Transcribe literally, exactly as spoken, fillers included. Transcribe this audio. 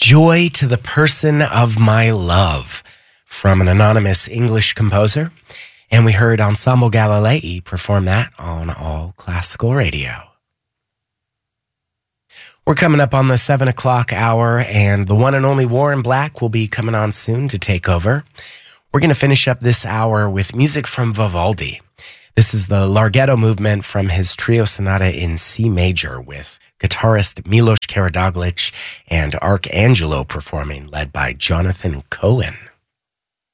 Joy to the Person of My Love from an anonymous English composer. And we heard Ensemble Galilei perform that on All Classical Radio. We're coming up on the seven o'clock hour, and the one and only Warren Black will be coming on soon to take over. We're going to finish up this hour with music from Vivaldi. This is the Larghetto movement from his trio sonata in C major with guitarist Milos Karadoglic and Arcangelo performing, led by Jonathan Cohen.